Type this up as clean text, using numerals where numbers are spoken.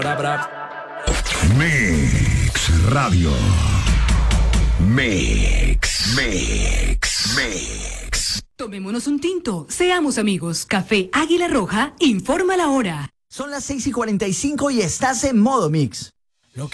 Mix Radio. Mix. Tomémonos un tinto, seamos amigos. Café Águila Roja informa la hora. Son las 6:45 y estás en modo Mix.